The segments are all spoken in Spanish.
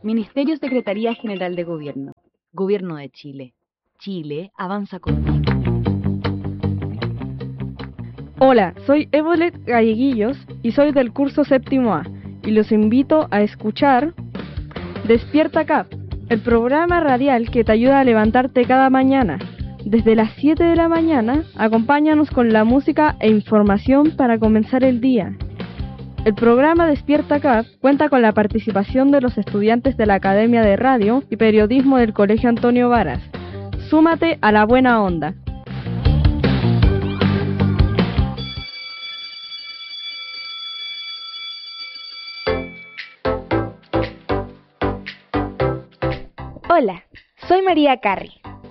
Ministerio Secretaría General de Gobierno. Gobierno de Chile. Chile avanza contigo. Hola, soy Evolet Galleguillos y soy del curso séptimo A y los invito a escuchar Despierta CAP, el programa radial que te ayuda a levantarte cada mañana. Desde las 7 de la mañana, acompáñanos con la música e información para comenzar el día. El programa Despierta CAP cuenta con la participación de los estudiantes de la Academia de Radio y Periodismo del Colegio Antonio Varas. Súmate a la buena onda. Hola, soy María Carri.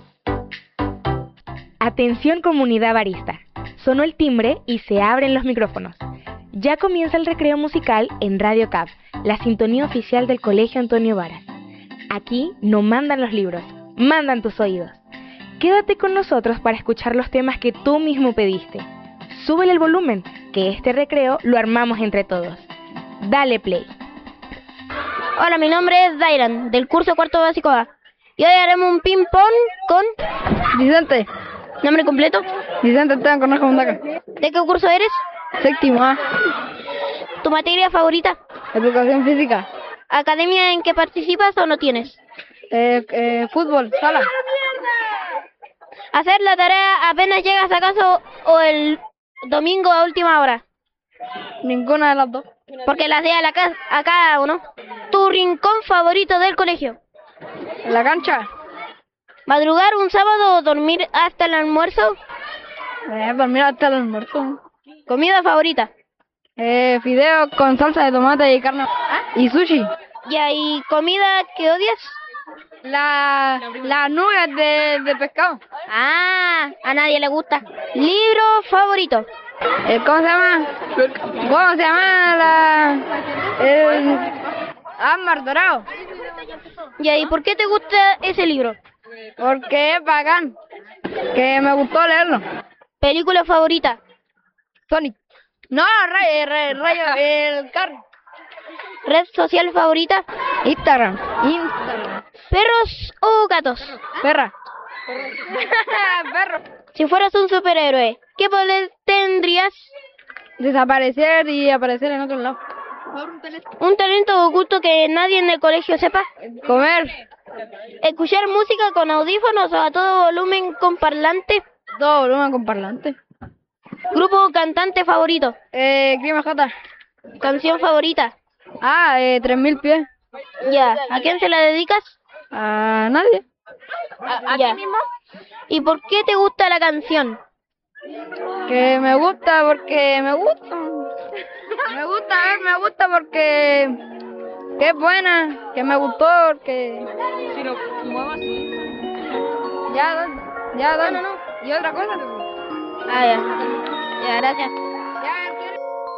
Atención comunidad varista. Sonó el timbre y se abren los micrófonos. Ya comienza el recreo musical en Radio CAP, la sintonía oficial del Colegio Antonio Varas. Aquí no mandan los libros, mandan tus oídos. Quédate con nosotros para escuchar los temas que tú mismo pediste. Súbele el volumen, que este recreo lo armamos entre todos. Dale play. Hola, mi nombre es Dairan, del curso cuarto básico A. Y hoy haremos un ping-pong con... Vicente. ¿Nombre completo? Vicente Esteban Cornejo Mundaca. ¿De qué curso eres? Séptimo A. ¿Tu materia favorita? Educación física. ¿Academia en que participas o no tienes? Fútbol, sala. ¿Hacer la tarea apenas llegas a casa o el domingo a última hora? Ninguna de las dos. Porque las hacía a cada uno. ¿Tu rincón favorito del colegio? La cancha. ¿Madrugar un sábado o dormir hasta el almuerzo? Dormir hasta el almuerzo. ¿Comida favorita? Fideos con salsa de tomate y carne. Y sushi. ¿Ya y comida que odias? Las nubes de pescado. Ah, a nadie le gusta. ¿Libro favorito? ¿Cómo se llama? ¿Cómo se llama el Ámbar Dorado? ¿Ya y por qué te gusta ese libro? Porque es bacán. Que me gustó leerlo. ¿Película favorita? Sonic. No, Rayo, el carro. ¿Red social favorita? Instagram. ¿Perros o gatos? Perra. Perro. Si fueras un superhéroe, ¿qué poder tendrías? Desaparecer y aparecer en otro lado. ¿Un talento oculto que nadie en el colegio sepa? Comer. ¿Escuchar música con audífonos o a todo volumen con parlante? Todo volumen con parlante. ¿Grupo o cantante favorito? Crima J. ¿Canción favorita? 3000 pies. Ya, ¿a quién se la dedicas? A nadie. ¿A ti mismo? ¿Y por qué te gusta la canción? Que me gusta porque me gusta. Me gusta porque que es buena, que me gustó, porque Si lo fumamos así. ya, no. Y otra cosa. Ah, ya. Ya, gracias.